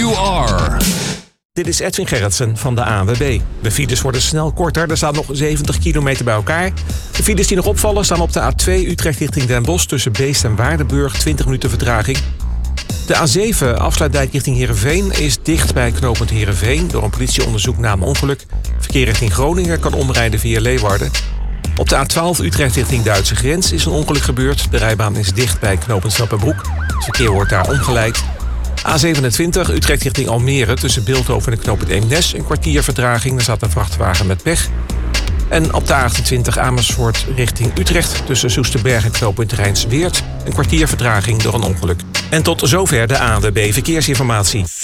you are. Dit is Edwin Gerritsen van de ANWB. De files worden snel korter. Er staan nog 70 kilometer bij elkaar. De files die nog opvallen staan op de A2 Utrecht richting Den Bosch tussen Beest en Waardenburg. 20 minuten vertraging. De A7 afsluitdijk richting Heerenveen is dicht bij knooppunt Heerenveen door een politieonderzoek na een ongeluk. Verkeer richting Groningen kan omrijden via Leeuwarden. Op de A12 Utrecht richting Duitse grens is een ongeluk gebeurd. De rijbaan is dicht bij knooppunt Snappenbroek. Het verkeer wordt daar omgeleid. A27 Utrecht richting Almere tussen Bilthoven en knooppunt Eemnes. Een kwartier vertraging, er staat een vrachtwagen met pech. En op de A28 Amersfoort richting Utrecht tussen Soesterberg en knooppunt Rijnsweert. Een kwartier vertraging door een ongeluk. En tot zover de ANWB Verkeersinformatie.